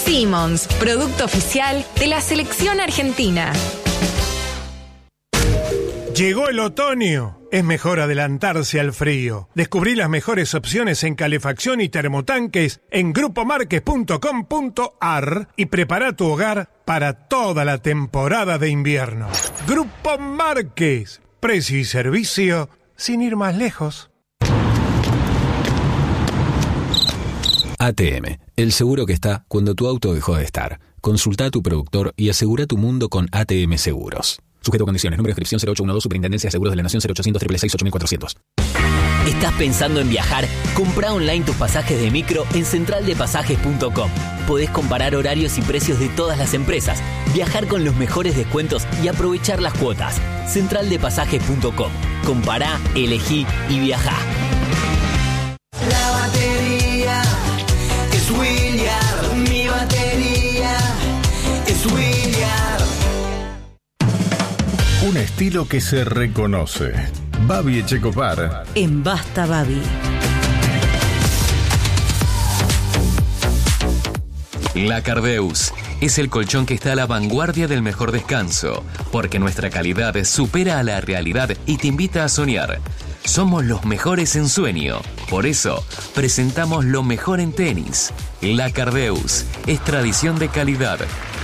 Simmons, producto oficial de la selección argentina. Llegó el otoño. Es mejor adelantarse al frío. Descubrí las mejores opciones en calefacción y termotanques en grupomarques.com.ar y prepara tu hogar para toda la temporada de invierno. Grupo Marques. Precio y servicio sin ir más lejos. ATM, el seguro que está cuando tu auto dejó de estar. Consulta a tu productor y asegura tu mundo con ATM Seguros. Sujeto a condiciones. Número de inscripción 0812 Superintendencia de Seguros de la Nación 0800 666 8400. ¿Estás pensando en viajar? Comprá online tus pasajes de micro en centraldepasajes.com. Podés comparar horarios y precios de todas las empresas, viajar con los mejores descuentos y aprovechar las cuotas. Centraldepasajes.com. Compará, elegí y viajá. La batería es Williard. Mi batería es Williard. Un estilo que se reconoce. Babi Echecopar. En Basta Babi. La Cardeus es el colchón que está a la vanguardia del mejor descanso, porque nuestra calidad supera a la realidad y te invita a soñar. Somos los mejores en sueño, por eso presentamos lo mejor en tenis. La Cardeus es tradición de calidad.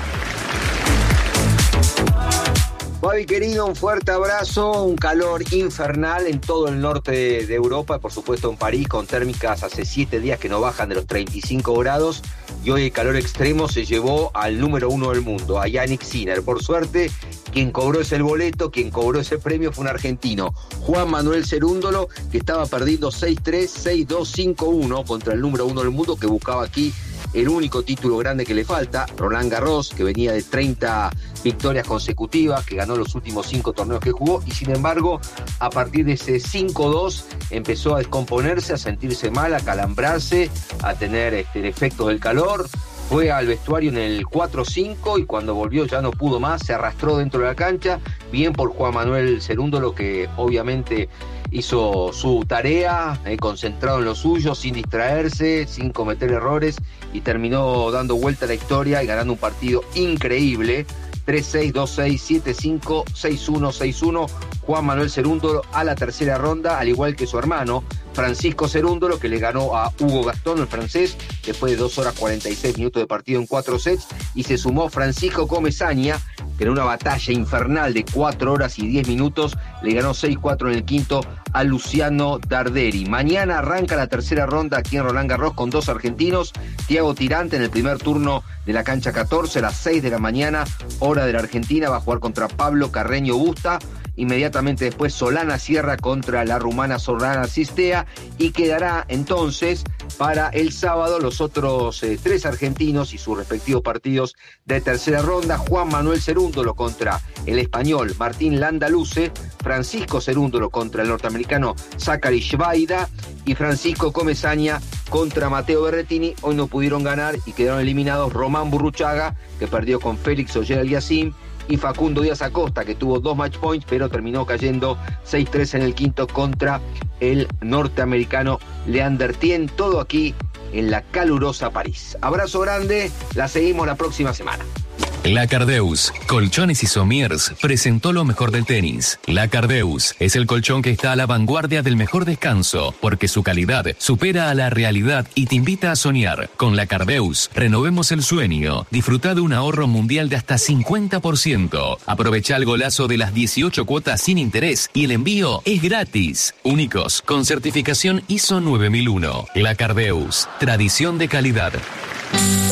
Babi querido, un fuerte abrazo, un calor infernal en todo el norte de Europa, por supuesto en París, con térmicas hace 7 días que no bajan de los 35 grados, y hoy el calor extremo se llevó al número 1 del mundo, a Yannick Sinner. Por suerte, quien cobró ese boleto, quien cobró ese premio fue un argentino, Juan Manuel Cerúndolo, que estaba perdiendo 6-3, 6-2, 5-1 contra el número 1 del mundo, que buscaba aquí el único título grande que le falta, Roland Garros, que venía de 30 victorias consecutivas, que ganó los últimos 5 torneos que jugó, y sin embargo, a partir de ese 5-2, empezó a descomponerse, a sentirse mal, a calambrarse, a tener efectos del calor. Fue al vestuario en el 4-5 y cuando volvió ya no pudo más, se arrastró dentro de la cancha. Bien por Juan Manuel Cerúndolo, que obviamente hizo su tarea, concentrado en lo suyo, sin distraerse, sin cometer errores, y terminó dando vuelta a la historia y ganando un partido increíble. 3-6, 2-6, 7-5, 6-1, 6-1. Juan Manuel Cerúndolo a la tercera ronda, al igual que su hermano Francisco Cerúndolo, que le ganó a Hugo Gastón, el francés, después de 2 horas 46 minutos de partido en 4 sets, y se sumó Francisco Comesaña, que en una batalla infernal de 4 horas y 10 minutos le ganó 6-4 en el quinto a Luciano Darderi. Mañana arranca la tercera ronda aquí en Roland Garros con 2 argentinos. Thiago Tirante en el primer turno de la cancha 14 a las 6 de la mañana, hora de la Argentina, va a jugar contra Pablo Carreño Busta. Inmediatamente después Solana Sierra contra la rumana Sorana Cistea, y quedará entonces para el sábado los otros 3 argentinos y sus respectivos partidos de tercera ronda. Juan Manuel Cerúndolo contra el español Martín Landaluce, Francisco Cerúndolo contra el norteamericano Zachary Schweida y Francisco Comesaña contra Mateo Berrettini. Hoy no pudieron ganar y quedaron eliminados Román Burruchaga, que perdió con Félix Auger-Aliassime, y Facundo Díaz Acosta, que tuvo 2 match points, pero terminó cayendo 6-3 en el quinto contra el norteamericano Leander Tien. Todo aquí en la calurosa París. Abrazo grande, la seguimos la próxima semana. La Cardeus, Colchones y Somiers, presentó lo mejor del tenis. La Cardeus es el colchón que está a la vanguardia del mejor descanso, porque su calidad supera a la realidad y te invita a soñar. Con La Cardeus, renovemos el sueño. Disfruta de un ahorro mundial de hasta 50%. Aprovecha el golazo de las 18 cuotas sin interés y el envío es gratis. Únicos, con certificación ISO 9001. La Cardeus, tradición de calidad.